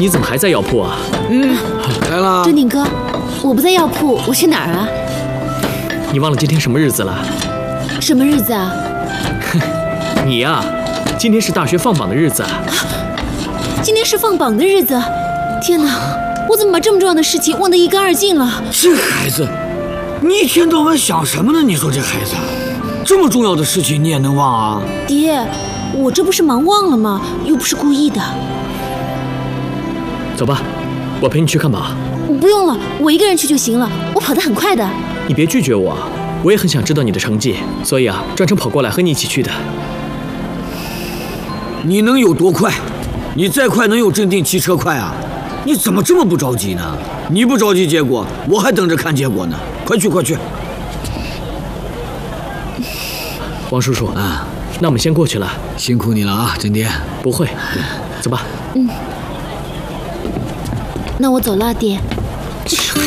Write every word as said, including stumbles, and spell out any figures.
你怎么还在药铺啊？ 嗯，来了。 正鼎哥，我不在药铺，我去哪儿啊？ 你忘了今天什么日子了？ 什么日子啊？ 你呀、啊，今天是大学放榜的日子。 今天是放榜的日子，天哪！我怎么把这么重要的事情忘得一干二净了？ 这孩子，你一天到晚想什么呢？你说这孩子，这么重要的事情你也能忘啊？ 爹，我这不是忙忘了吗？又不是故意的。 走吧，我陪你去看榜。 不用了，我一个人去就行了，我跑得很快的。 你别拒绝我，我也很想知道你的成绩，所以啊，专程跑过来和你一起去的。 你能有多快？你再快能有镇定骑车快啊？你怎么这么不着急呢？你不着急结果，我还等着看结果呢。快去快去！ 王叔叔啊，那我们先过去了。 辛苦你了啊，真爹。 不会，走吧。 嗯，那我走了，爹。